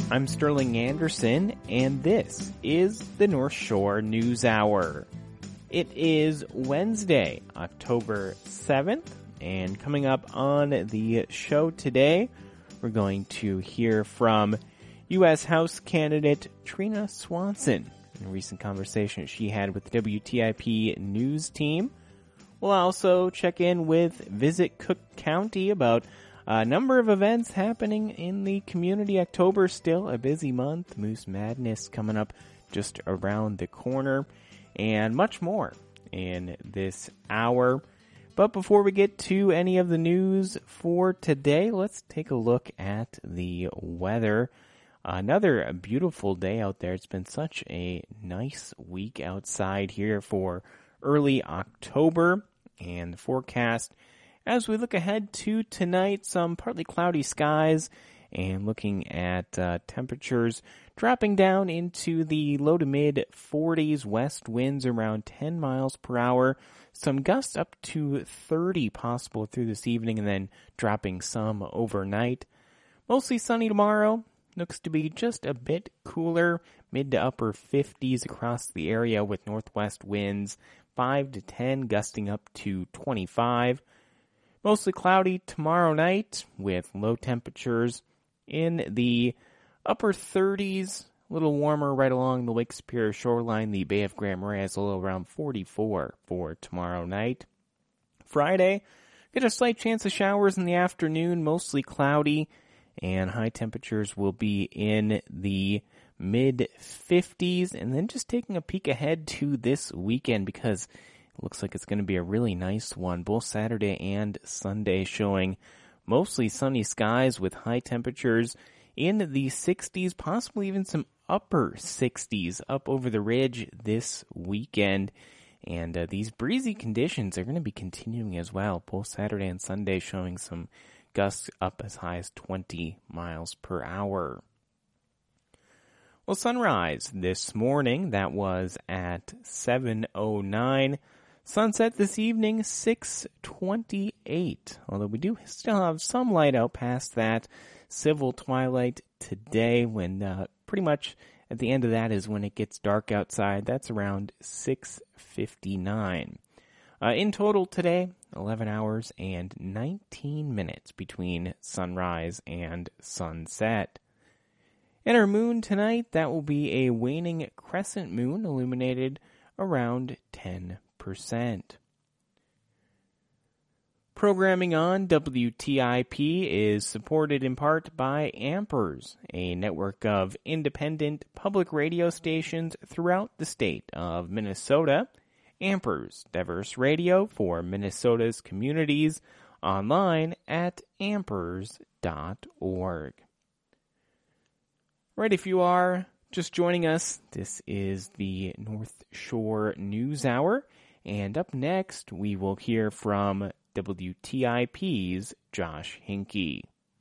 I'm Sterling Anderson, and this is the North Shore News Hour. It is Wednesday, October 7th, and coming up on the show today, we're going to hear from U.S. House candidate Trina Swanson in a recent conversation she had with the WTIP news team. We'll also check in with Visit Cook County about a number of events happening in the community. October still a busy month. Moose Madness coming up just around the corner, and much more in this hour. But before we get to any of the news for today, let's take a look at the weather. Another beautiful day out there. It's been such a nice week outside here for early October, and the forecast as we look ahead to tonight, some partly cloudy skies, and looking at temperatures dropping down into the low to mid 40s, west winds around 10 miles per hour, some gusts up to 30 possible through this evening, and then dropping some overnight. Mostly sunny tomorrow. Looks to be just a bit cooler, mid to upper 50s across the area with northwest winds 5 to 10, gusting up to 25. Mostly cloudy tomorrow night with low temperatures in the upper 30s, a little warmer right along the Lake Superior shoreline. The Bay of Grand Marais is a little around 44 for tomorrow night. Friday, get a slight chance of showers in the afternoon, mostly cloudy, and high temperatures will be in the mid-50s. And then just taking a peek ahead to this weekend, because it looks like it's going to be a really nice one, both Saturday and Sunday, showing mostly sunny skies with high temperatures in the 60s, possibly even some upper 60s up over the ridge this weekend. And these breezy conditions are going to be continuing as well, both Saturday and Sunday, showing some gusts up as high as 20 miles per hour. Well, sunrise this morning, that was at 7:09. Sunset this evening, 6:28. Although we do still have some light out past that. Civil twilight today, when pretty much at the end of that is when it gets dark outside. That's around 6:59. In total today, 11 hours and 19 minutes between sunrise and sunset. And our moon tonight, that will be a waning crescent moon, illuminated around 10%. Programming on WTIP is supported in part by Ampers, a network of independent public radio stations throughout the state of Minnesota. Ampers, diverse radio for Minnesota's communities, online at ampers.org. Right, if you are just joining us, this is the North Shore News Hour, and up next we will hear from WTIP's Josh Hinkie.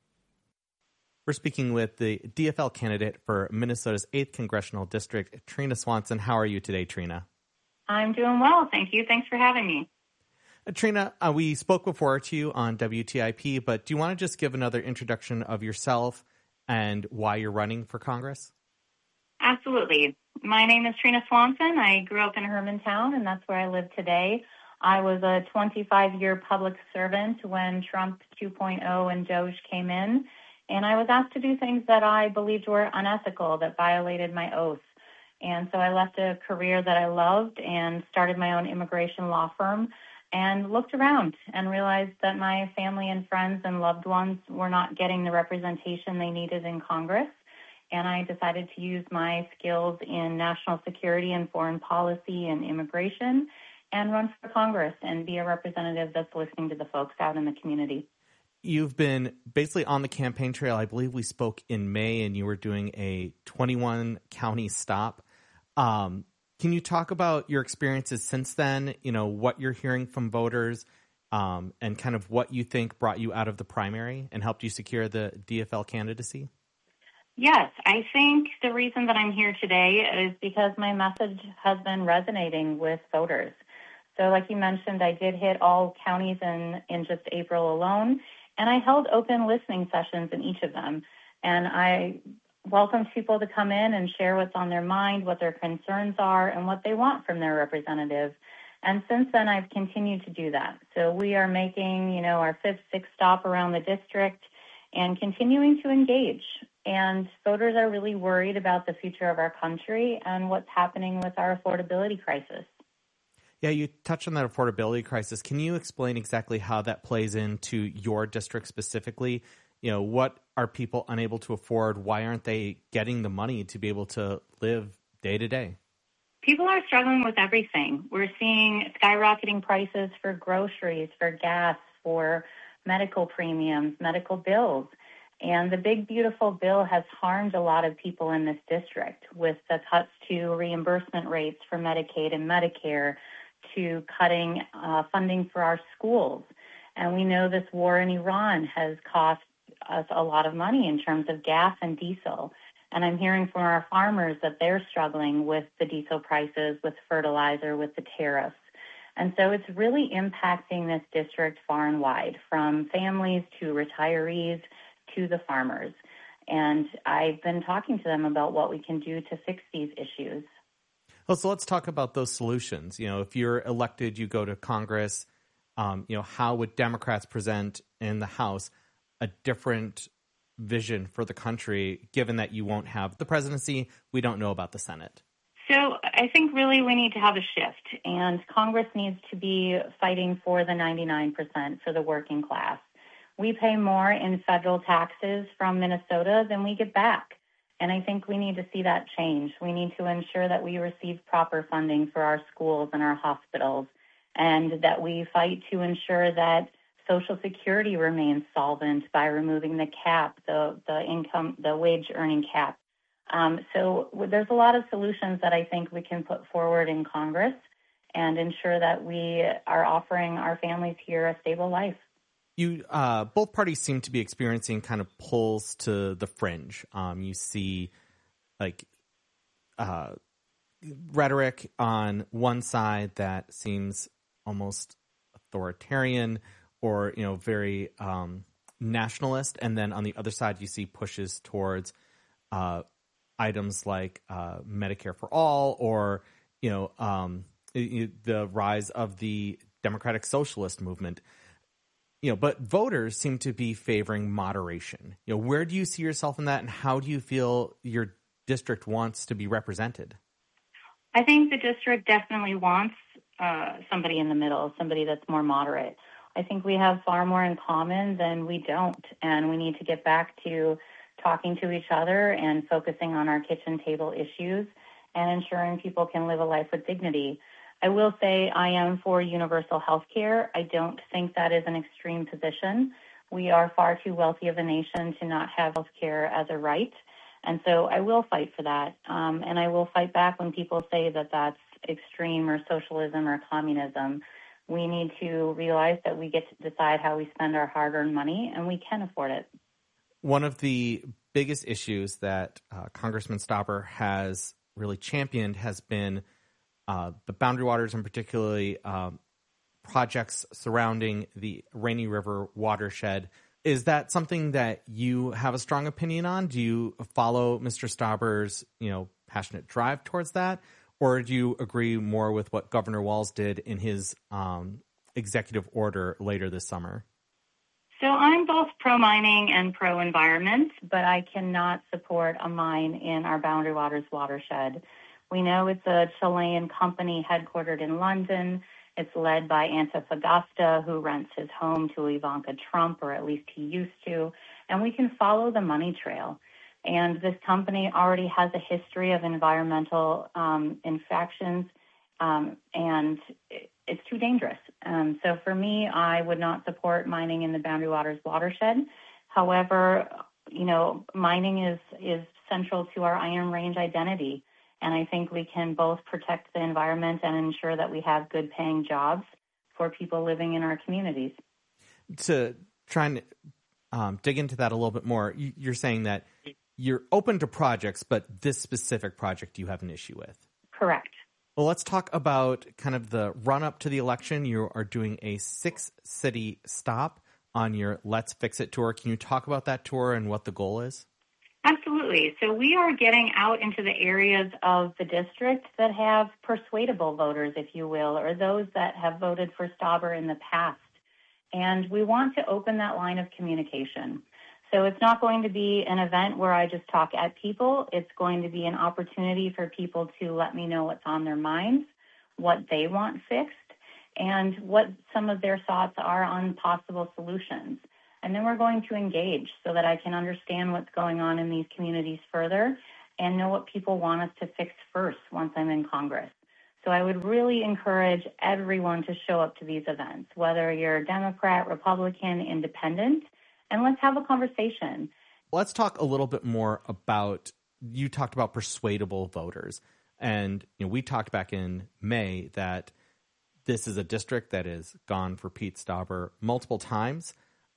We're speaking with the DFL candidate for Minnesota's 8th Congressional District, Trina Swanson. How are you today, Trina? I'm doing well, thank you. Thanks for having me. Trina, we spoke before to you on WTIP, but do you want to just give another introduction of yourself and why you're running for Congress? Absolutely. My name is Trina Swanson. I grew up in Hermantown, and that's where I live today. I was a 25-year public servant when Trump 2.0 and DOJ came in, and I was asked to do things that I believed were unethical, that violated my oath. And so I left a career that I loved and started my own immigration law firm and looked around and realized that my family and friends and loved ones were not getting the representation they needed in Congress. And I decided to use my skills in national security and foreign policy and immigration and run for Congress and be a representative that's listening to the folks out in the community. You've been basically on the campaign trail. I believe we spoke in May and you were doing a 21 county stop. Can you talk about your experiences since then, you know, what you're hearing from voters, and kind of what you think brought you out of the primary and helped you secure the DFL candidacy? Yes, I think the reason that I'm here today is because my message has been resonating with voters. So like you mentioned, I did hit all counties in just April alone, and I held open listening sessions in each of them. And I welcomes people to come in and share what's on their mind, what their concerns are, and what they want from their representative. And since then, I've continued to do that. So we are making, our fifth, sixth stop around the district and continuing to engage. And voters are really worried about the future of our country and what's happening with our affordability crisis. Yeah, you touched on that affordability crisis. Can you explain exactly how that plays into your district specifically? What are people unable to afford? Why aren't they getting the money to be able to live day to day? People are struggling with everything. We're seeing skyrocketing prices for groceries, for gas, for medical premiums, medical bills. And the big, beautiful bill has harmed a lot of people in this district with the cuts to reimbursement rates for Medicaid and Medicare, to cutting funding for our schools. And we know this war in Iran has cost us a lot of money in terms of gas and diesel. And I'm hearing from our farmers that they're struggling with the diesel prices, with fertilizer, with the tariffs. And so it's really impacting this district far and wide, from families to retirees to the farmers. And I've been talking to them about what we can do to fix these issues. Well, so let's talk about those solutions. If you're elected, you go to Congress, how would Democrats present in the House a different vision for the country, given that you won't have the presidency? We don't know about the Senate. So I think really we need to have a shift, and Congress needs to be fighting for the 99% for the working class. We pay more in federal taxes from Minnesota than we get back. And I think we need to see that change. We need to ensure that we receive proper funding for our schools and our hospitals, and that we fight to ensure that Social Security remains solvent by removing the cap, the wage earning cap. So there's a lot of solutions that I think we can put forward in Congress and ensure that we are offering our families here a stable life. Both parties seem to be experiencing kind of pulls to the fringe. You see rhetoric on one side that seems almost authoritarian or, very nationalist. And then on the other side, you see pushes towards items like Medicare for all, or, the rise of the Democratic Socialist movement. But voters seem to be favoring moderation. Where do you see yourself in that, and how do you feel your district wants to be represented? I think the district definitely wants somebody in the middle, somebody that's more moderate. I think we have far more in common than we don't, and we need to get back to talking to each other and focusing on our kitchen table issues and ensuring people can live a life with dignity. I will say I am for universal health care. I don't think that is an extreme position. We are far too wealthy of a nation to not have health care as a right. And so I will fight for that. And I will fight back when people say that that's extreme or socialism or communism. We need to realize that we get to decide how we spend our hard-earned money, and we can afford it. One of the biggest issues that Congressman Stauber has really championed has been the Boundary Waters, and particularly projects surrounding the Rainy River watershed. Is that something that you have a strong opinion on? Do you follow Mr. Stauber's, passionate drive towards that? Or do you agree more with what Governor Walz did in his executive order later this summer? So I'm both pro-mining and pro-environment, but I cannot support a mine in our Boundary Waters watershed. We know it's a Chilean company headquartered in London. It's led by Antofagasta, who rents his home to Ivanka Trump, or at least he used to. And we can follow the money trail. And this company already has a history of environmental infractions, and it's too dangerous. So for me, I would not support mining in the Boundary Waters watershed. However, mining is central to our Iron Range identity. And I think we can both protect the environment and ensure that we have good paying jobs for people living in our communities. To try and dig into that a little bit more, you're saying that you're open to projects, but this specific project you have an issue with. Correct. Well, let's talk about kind of the run-up to the election. You are doing a 6-city stop on your Let's Fix It tour. Can you talk about that tour and what the goal is? Absolutely. So we are getting out into the areas of the district that have persuadable voters, if you will, or those that have voted for Stauber in the past. And we want to open that line of communication. So it's not going to be an event where I just talk at people. It's going to be an opportunity for people to let me know what's on their minds, what they want fixed, and what some of their thoughts are on possible solutions. And then we're going to engage so that I can understand what's going on in these communities further and know what people want us to fix first once I'm in Congress. So I would really encourage everyone to show up to these events, whether you're Democrat, Republican, Independent, and let's have a conversation. Let's talk a little bit more about, you talked about persuadable voters. And we talked back in May that this is a district that has gone for Pete Stauber multiple times.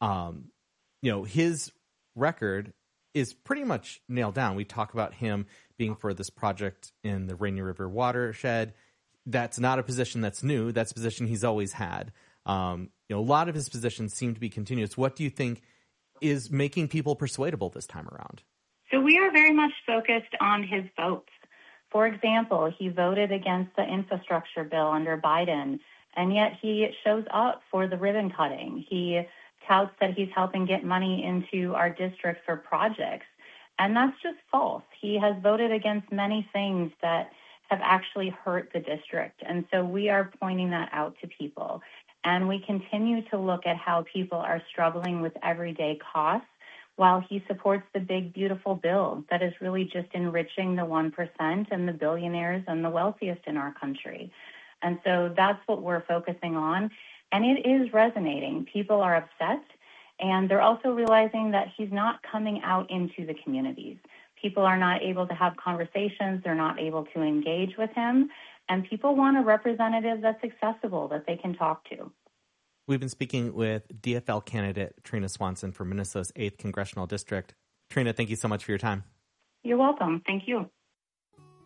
His record is pretty much nailed down. We talk about him being for this project in the Rainy River watershed. That's not a position that's new. That's a position he's always had. A lot of his positions seem to be continuous. What do you think is making people persuadable this time around? So we are very much focused on his votes. For example, he voted against the infrastructure bill under Biden, and yet he shows up for the ribbon cutting. He touts that he's helping get money into our district for projects, and that's just false. He has voted against many things that have actually hurt the district, and so we are pointing that out to people. And we continue to look at how people are struggling with everyday costs while he supports the big, beautiful bill that is really just enriching the 1% and the billionaires and the wealthiest in our country. And so that's what we're focusing on. And it is resonating. People are upset, and they're also realizing that he's not coming out into the communities. People are not able to have conversations. They're not able to engage with him. And people want a representative that's accessible, that they can talk to. We've been speaking with DFL candidate Trina Swanson for Minnesota's 8th Congressional District. Trina, thank you so much for your time. You're welcome. Thank you.